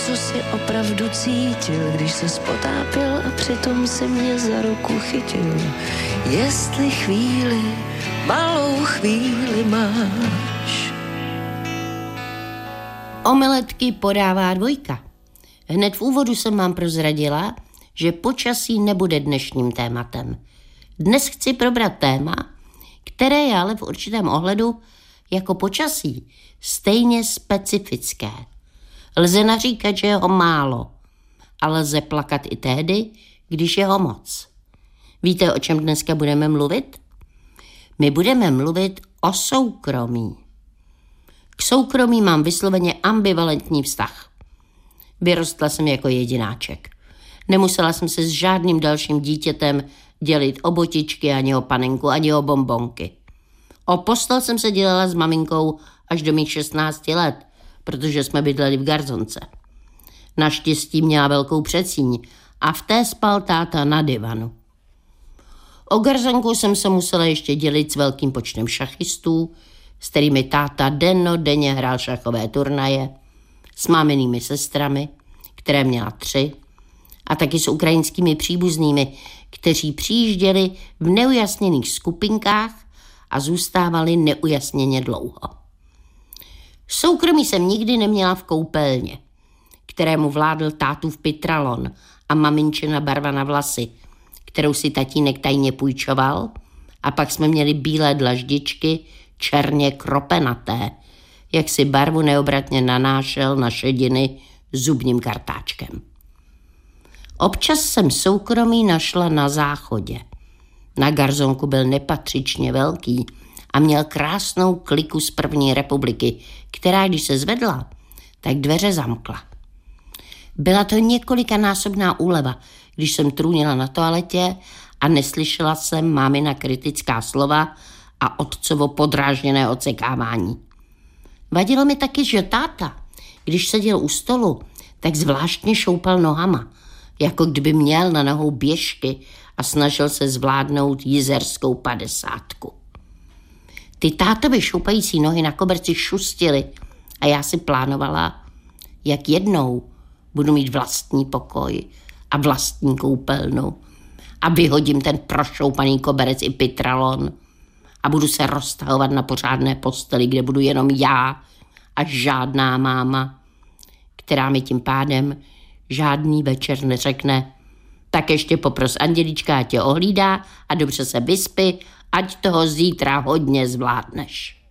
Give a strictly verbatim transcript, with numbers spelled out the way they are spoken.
co si opravdu cítil, když se spotápěl a přitom si mě za ruku chytil. Jestli chvíli, malou chvíli máš. Omeletky podává Dvojka. Hned v úvodu jsem vám prozradila, že počasí nebude dnešním tématem. Dnes chci probrat téma, které je ale v určitém ohledu jako počasí stejně specifické. Lze naříkat, že je ho málo, ale lze plakat i tehdy, když je ho moc. Víte, o čem dneska budeme mluvit? My budeme mluvit o soukromí. K soukromí mám vysloveně ambivalentní vztah. Vyrostla jsem jako jedináček. Nemusela jsem se s žádným dalším dítětem dělit o botičky, ani o panenku, ani o bonbonky. O postel jsem se dělala s maminkou až do mých šestnácti let, protože jsme bydleli v garzonce. Naštěstí měla velkou předsíň a v té spal táta na divanu. O garzonku jsem se musela ještě dělit s velkým počtem šachistů, s kterými táta dennodenně hrál šachové turnaje, s máminými sestrami, které měla tři, a taky s ukrajinskými příbuznými, kteří přijížděli v neujasněných skupinkách a zůstávali neujasněně dlouho. Soukromí jsem nikdy neměla v koupelně, kterému vládl tátův pitralon a maminčina barva na vlasy, kterou si tatínek tajně půjčoval, a pak jsme měli bílé dlaždičky, černě kropenaté, jak si barvu neobratně nanášel na šediny zubním kartáčkem. Občas jsem soukromí našla na záchodě. Na garzonku byl nepatřičně velký a měl krásnou kliku z první republiky, která, když se zvedla, tak dveře zamkla. Byla to několikanásobná úleva, když jsem trůnila na toaletě a neslyšela jsem mámina kritická slova a otcovo podrážděné odsekávání. Vadilo mi taky, že táta, když seděl u stolu, tak zvláštně šoupal nohama, jako kdyby měl na nohou běžky a snažil se zvládnout jizerskou padesátku. Ty tátovy šoupající nohy na koberci šustily a já si plánovala, jak jednou budu mít vlastní pokoj a vlastní koupelnu a vyhodím ten prošoupaný koberec i pitralon a budu se roztahovat na pořádné posteli, kde budu jenom já a žádná máma, která mi tím pádem žádný večer neřekne: tak ještě popros Andělíčka, ať tě ohlídá a dobře se vyspí, ať toho zítra hodně zvládneš.